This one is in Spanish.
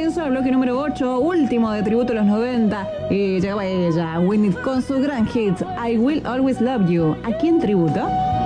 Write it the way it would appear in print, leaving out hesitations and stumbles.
comienzo del bloque número 8, último de tributo a los 90. Y llegaba ella, Whitney, con su gran hit I Will Always Love You. ¿A quién tributo?